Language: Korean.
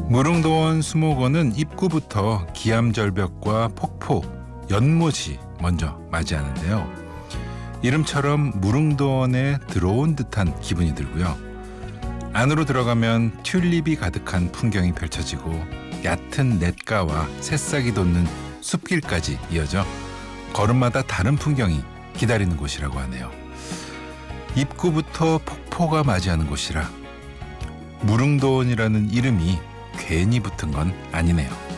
무릉도원 수목원은 입구부터 기암절벽과 폭포, 연못이 먼저 맞이하는데요. 이름처럼 무릉도원에 들어온 듯한 기분이 들고요. 안으로 들어가면 튤립이 가득한 풍경이 펼쳐지고 얕은 냇가와 새싹이 돋는 숲길까지 이어져 걸음마다 다른 풍경이 기다리는 곳이라고 하네요. 입구부터 폭포가 맞이하는 곳이라 무릉도원이라는 이름이 괜히 붙은 건 아니네요.